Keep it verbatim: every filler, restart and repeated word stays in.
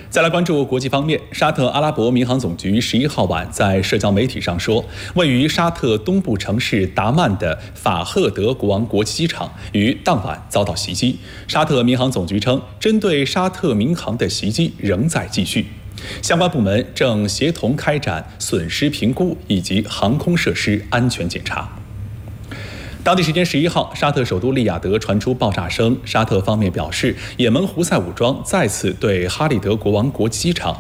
再来关注国际方面，沙特阿拉伯民航总局十一号晚在社交媒体上说，位于沙特东部城市达曼的法赫德国王国际机场于当晚遭到袭击。沙特民航总局称，针对沙特民航的袭击仍在继续，相关部门正协同开展损失评估以及航空设施安全检查。当地时间十一号，沙特首都利雅得传出爆炸声。沙特方面表示，也门胡塞武装再次对哈利德国王国际机场